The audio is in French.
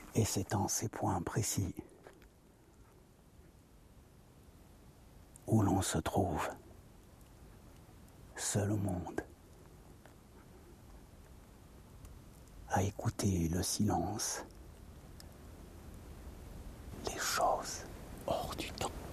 Et c'est en ces points précis où l'on se trouve seul au monde, à écouter le silence, les choses hors du temps.